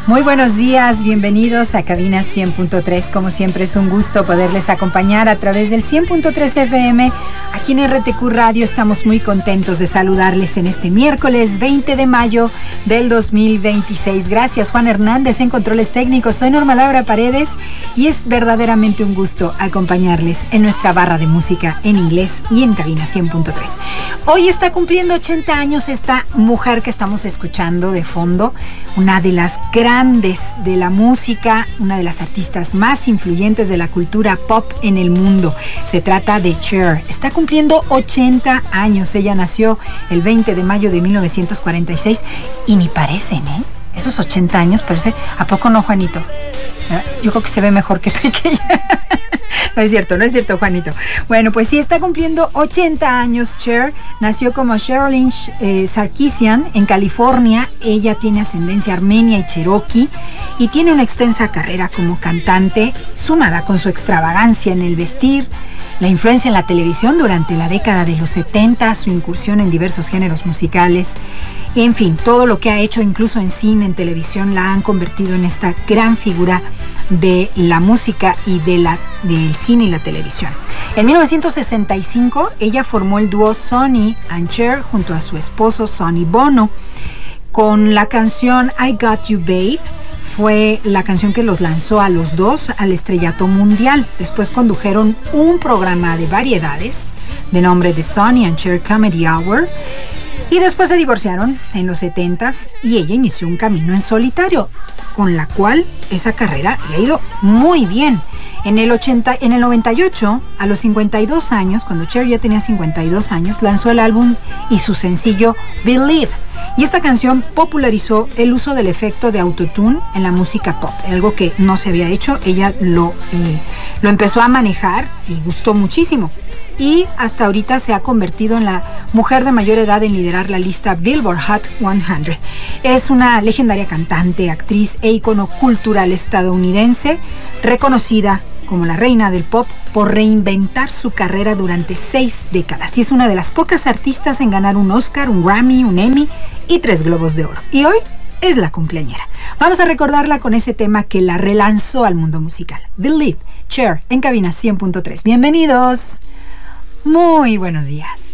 Muy buenos días, bienvenidos a Cabina 100.3. Como siempre es un gusto poderles acompañar a través del 100.3 FM. Aquí en RTQ Radio estamos muy contentos de saludarles en este miércoles 20 de mayo del 2026. Gracias Juan Hernández en Controles Técnicos. Soy Norma Laura Paredes y es verdaderamente un gusto acompañarles en nuestra barra de música en inglés y en Cabina 100.3. Hoy está cumpliendo 80 años esta mujer que estamos escuchando de fondo, una de las grandes de la música, una de las artistas más influyentes de la cultura pop en el mundo. Se trata de Cher. Está cumpliendo 80 años. Ella nació el 20 de mayo de 1946 y ni parecen, ¿eh? Esos 80 años parece... ¿A poco no, Juanito? Yo creo que se ve mejor que tú y que ella. No es cierto, Juanito. Bueno, pues sí, está cumpliendo 80 años Cher. Nació como Sherilyn Sarkisian en California. Ella tiene ascendencia armenia y cherokee y tiene una extensa carrera como cantante, sumada con su extravagancia en el vestir, la influencia en la televisión durante la década de los 70, su incursión en diversos géneros musicales. En fin, todo lo que ha hecho incluso en cine, en televisión, la han convertido en esta gran figura de la música y del cine y la televisión. En 1965, ella formó el dúo Sonny and Cher junto a su esposo Sonny Bono. Con la canción I Got You Babe, fue la canción que los lanzó a los dos al estrellato mundial. Después condujeron un programa de variedades de nombre The Sonny and Cher Comedy Hour. Y después se divorciaron en los 70s y ella inició un camino en solitario, con la cual esa carrera le ha ido muy bien. En el 98, a los 52 años, cuando Cher ya tenía 52 años, lanzó el álbum y su sencillo Believe. Y esta canción popularizó el uso del efecto de autotune en la música pop, algo que no se había hecho. Ella lo empezó a manejar y gustó muchísimo. Y hasta ahorita se ha convertido en la mujer de mayor edad en liderar la lista Billboard Hot 100. Es una legendaria cantante, actriz e ícono cultural estadounidense, reconocida como la reina del pop por reinventar su carrera durante 6 décadas. Y es una de las pocas artistas en ganar un Oscar, un Grammy, un Emmy y 3 Globos de Oro. Y hoy es la cumpleañera. Vamos a recordarla con ese tema que la relanzó al mundo musical. Believe, Cher, en Cabina 100.3. Bienvenidos. Muy buenos días.